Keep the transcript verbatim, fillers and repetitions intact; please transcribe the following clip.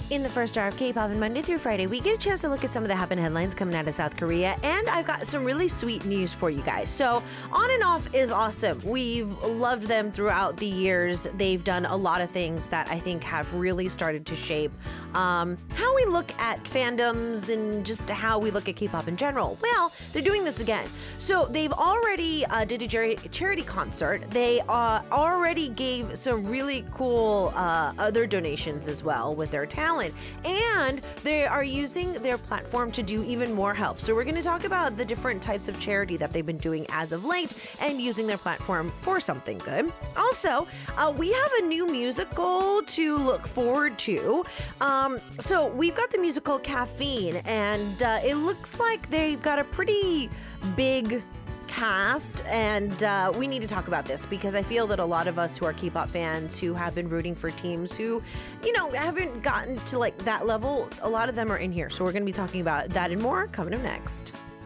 In the first hour of K-pop, and Monday through Friday, we get a chance to look at some of the happening headlines coming out of South Korea, and I've got some really sweet news for you guys. So, On and Off is awesome. We've loved them throughout the years. They've done a lot of things that I think have really started to shape um, how we look at fandoms and just how we look at K-pop in general. Well, they're doing this again. So, they've already uh, did a jar- charity concert. They uh, already gave some really cool uh, other donations as well with their talent. And they are using their platform to do even more help. So we're going to talk about the different types of charity that they've been doing as of late and using their platform for something good. Also, uh, we have a new musical to look forward to. Um, so we've got the musical Caffeine, and uh, it looks like they've got a pretty big cast, and uh, we need to talk about this because I feel that a lot of us who are K-pop fans who have been rooting for teams who, you know, haven't gotten to like that level, a lot of them are in here. So we're going to be talking about that and more coming up next.